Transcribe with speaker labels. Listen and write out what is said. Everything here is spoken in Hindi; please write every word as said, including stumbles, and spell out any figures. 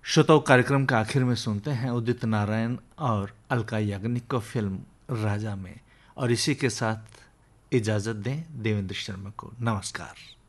Speaker 1: श्रोताओं, कार्यक्रम के आखिर में सुनते हैं उदित नारायण और अलका याग्निक को फिल्म राजा में, और इसी के साथ इजाजत दें देवेंद्र शर्मा को। नमस्कार।